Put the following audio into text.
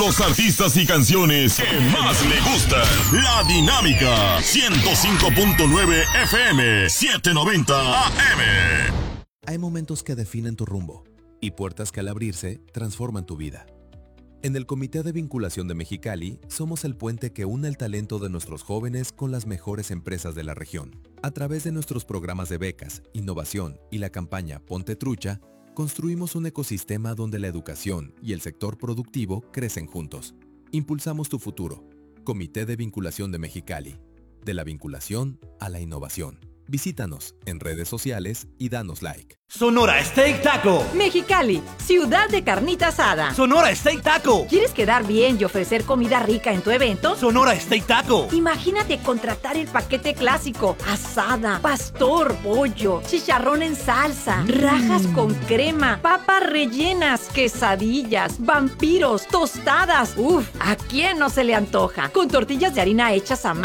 los artistas y canciones que más le gustan. La Dinámica 105.9 FM 790 AM. Hay momentos que definen tu rumbo y puertas que al abrirse transforman tu vida. En el Comité de Vinculación de Mexicali somos el puente que une el talento de nuestros jóvenes con las mejores empresas de la región. A través de nuestros programas de becas, innovación y la campaña Ponte Trucha, construimos un ecosistema donde la educación y el sector productivo crecen juntos. Impulsamos tu futuro. Comité de Vinculación de Mexicali. De la vinculación a la innovación. Visítanos en redes sociales y danos like. Sonora Steak Taco. Mexicali, ciudad de carnita asada. Sonora Steak Taco. ¿Quieres quedar bien y ofrecer comida rica en tu evento? Sonora Steak Taco. Imagínate contratar el paquete clásico: asada, pastor, pollo, chicharrón en salsa, rajas con crema, papas rellenas, quesadillas, vampiros, tostadas. Uf, ¿a quién no se le antoja? Con tortillas de harina hechas a mano